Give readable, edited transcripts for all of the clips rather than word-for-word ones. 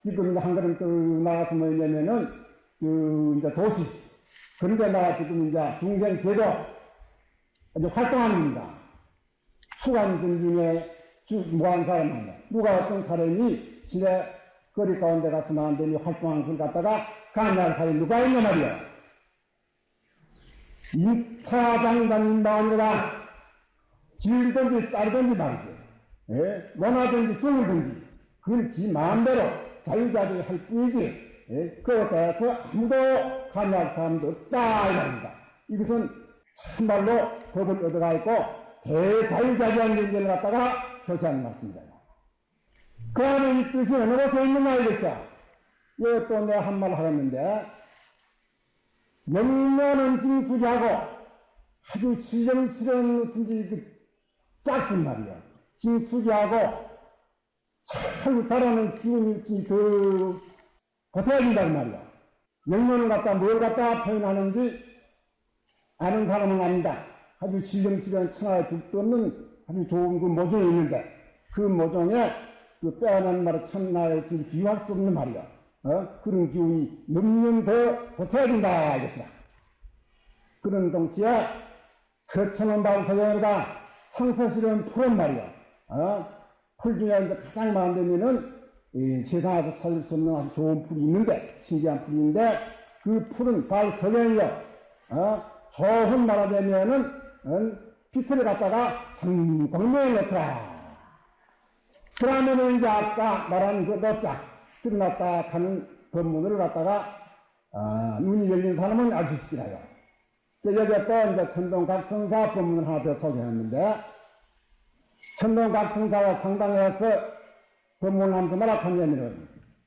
지금 이제 한 걸음 또 나가서 뭐냐면은, 이제 도시. 그런데 나 지금 이제 중생제도 이제 활동합니다. 수관들 중에 뭐한 사람 아니야. 누가 어떤 사람이 시내 거리 가운데 가서 나한테 활동한 걸 갖다가 간다는 사람이 누가 있냐 말이야. 이타장단인 마음이라 질든지 따르든지 말이지. 예? 원하든지 종이든지 그건 지 마음대로 자유자재히 할 뿐이지. 예? 그에 대해서 아무도 관여할 사람도 없다 이 말입니다. 이것은 참말로 법을 얻어가 있고 대자유자재한 문제를 갖다가 표시하는 말씀입니다. 그 안에 이 뜻이 어느 곳에 있는가 이겠죠. 이것도 내가 한 말 하겠는데 명료는 징수리하고 아주 시정스러운 어떤지 싹슨 말이야. 징수리하고 참 잘하는 기운이 버텨야 된다는 말이야. 명료는 갖다 뭘 갖다 표현하는지 아는 사람은 압니다. 아주 시정스러운 천하에 죽도 없는 아주 좋은 그 모종이 있는데 그 모종에 그 빼어난 말을 천하에 비유할 수 없는 말이야. 그런 기운이 영영 더 버텨야 된다 이것이다. 그런 동시에 서천은 발서경이다 상서실은 풀은 말이야. 풀 중에 이제 가장 많으면은 이 세상에서 찾을 수 없는 아주 좋은 풀이 있는데 신기한 풀이 있는데 그 풀은 발서경이요. 좋은 말하자면은 빛을 갖다가 정광명에 넣더라. 그러면은 이제 아까 말한 그 넣자 드러났다 하는 법문을 갖다가 눈이 열린 사람은 알 수 있으라요. 여기에 또 이제 천동각성사 법문을 하나 더 소개했는데 천동각성사가 상당해서 법문을 하면서 말하냐면은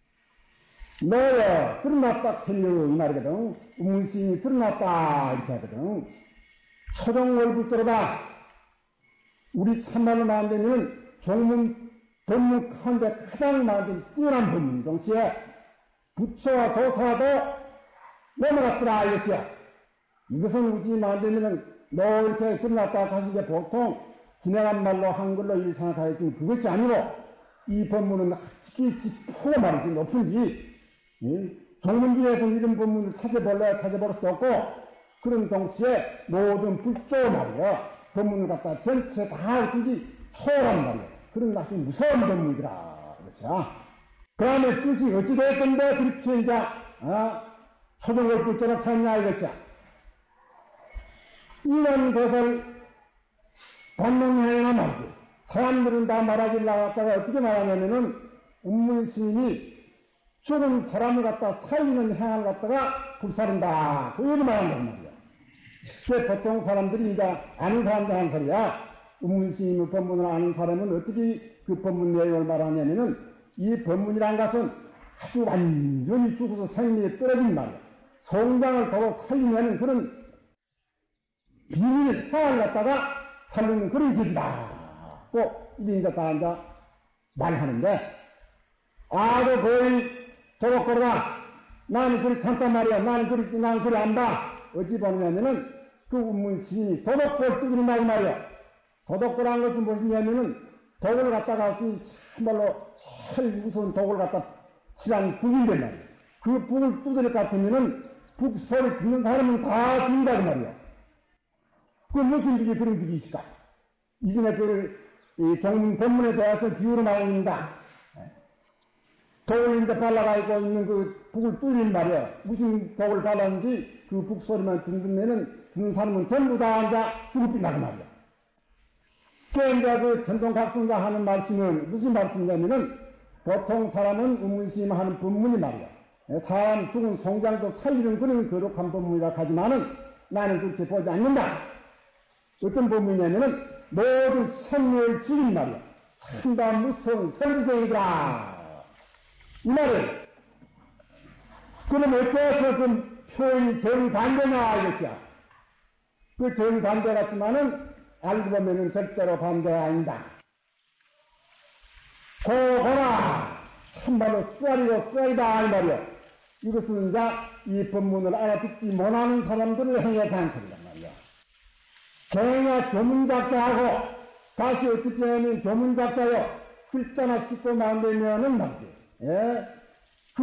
너여 드러났다 틀려 이 말이거든. 우문신이 드러났다 이렇게 하거든. 초종월부터로다 우리 참말로 만들면 종문 법문 가운데 가장 많은 뛰어난 법문 동시에 부처와 도사도 넘어갔더라 이것이야. 이것은 우리 만들면은 너 이렇게 끝났다 하시게 보통 지나간 말로 한글로 이 생각하였지만 그것이 아니고 이 법문은 특히 지포가 말이지 높은지 종문 중에서 이런 법문을 찾아볼 수 없고 그런 동시에 모든 불조 말이야 법문을 갖다 전체 다 어쩐지 초월한 말이야. 그런 아주 무서운 법문이더라 그것이야. 그 다음에 뜻이 어찌됐건데 그렇게 이제 초등을 불조를 했냐 이것이야. 이런 것을 본능행위나 말이지. 사람들은 다 말하길 나갔다가 어떻게 말하냐면은 운문스님이 죽은 사람을 갖다 살리는 행을 갖다가 불사른다. 그 얘기 말한단 말이야. 실제 보통 사람들이 이제 아는 사람들 하는 소리야. 운문스님의 법문을 아는 사람은 어떻게 그 법문 내용을 말하냐면은 이 법문이란 것은 아주 완전히 죽어서 생명에 떨어진 말이야. 성장을 더러 살리는 그런 비밀의 행을 갖다가 살리는 그런 기기다. 또 이제 다 앉아 말하는데 아주 거의 도덕거리다. 나는 그리 참단 말이야. 나는 그리 안 봐. 어찌 보냐면은 그 운문스님이 도덕골 뜨기는 말이야. 도덕고라는 것은 무엇이냐면은 독을 갖다가 참말로 제일 무서운 독을 갖다 칠한 북인데 말이야. 그 북을 두드릴 것 같으면은 북 소리 듣는 사람은 다 죽인다 그 말이야. 그 무슨 북이 그런 북이 있을까? 이전에 이 종문 법문에 대해서 비유로 말합니다. 독을 이제 발라가 있는 그 북을 뚫린 말이야. 무슨 독을 발랐는지 그 북 소리만 듣는 사람은 전부 다 앉아 죽을 빈다고 말이야. 그런데 그 천동각성사 하는 말씀은 무슨 말씀이냐면은 보통 사람은 운문스님 하는 법문이 말이야. 사람 죽은 송장도 살리는 그런 거룩한 법문이라 하지만은 나는 그렇게 보지 않는다. 어떤 법문이냐면은 모든 생명을 죽인 말이야. 참다 무서운 설비쟁이더라. 이 말을. 그럼 어째서 그 표현이 정반대냐 이것이야. 그 정반대 같지만은 알고 보면은 절대로 반대가 아니다. 고거라 참말로 쓰아리고 쓰아리다 이 말이야. 이것은 이제 이 법문을 알아듣지 못하는 사람들을 행해 잔소리란 말이야. 개가 교문작자하고 다시 어떻게 하면 교문작자요 글자나 씻고 만들면은 말이지. 예?